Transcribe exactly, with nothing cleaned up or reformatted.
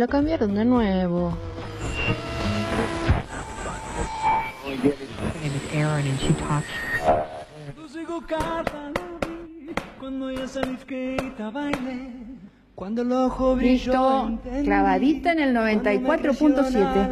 la cambiaron de nuevo. Listo, clavadita en el noventa y cuatro punto siete.